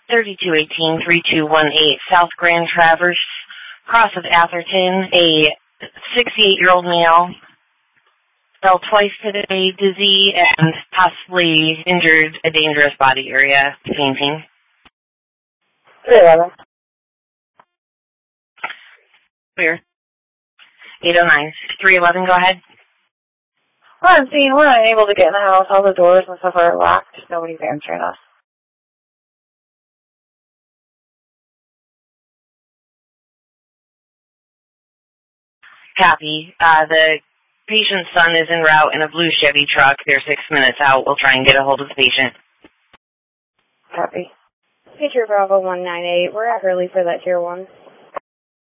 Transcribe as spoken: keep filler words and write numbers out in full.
thirty-two eighteen, thirty-two eighteen South Grand Traverse, cross of Atherton. A sixty-eight-year-old male fell twice today, dizzy, and possibly injured a dangerous body area, fainting. three eleven. Clear. eight oh nine. three eleven, go ahead. Well, I'm seeing we're unable to get in the house. All the doors and stuff are locked. Nobody's answering us. Copy. Uh, the patient's son is en route in a blue Chevy truck. They're six minutes out. We'll try and get a hold of the patient. Copy. Patriot Bravo one nine eight. We're at Hurley for that tier one.